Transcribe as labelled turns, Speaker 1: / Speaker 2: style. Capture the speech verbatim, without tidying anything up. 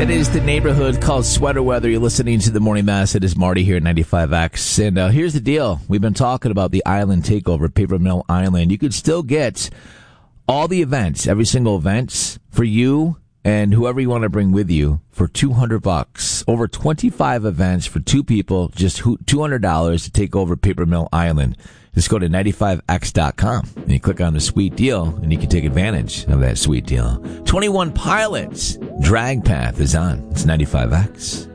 Speaker 1: It is the neighborhood called Sweater Weather. You're listening to the Morning Mass. It is Marty here at ninety-five X. And uh, here's the deal. We've been talking about the island takeover, Paper Mill Island. You could still get all the events, every single event for you and whoever you want to bring with you for two hundred bucks. Over twenty-five events for two people, just two hundred dollars to take over Paper Mill Island. Just go to ninety-five x dot com and you click on the sweet deal and you can take advantage of that sweet deal. twenty-one Pilots Drag Path is on. It's ninety-five X.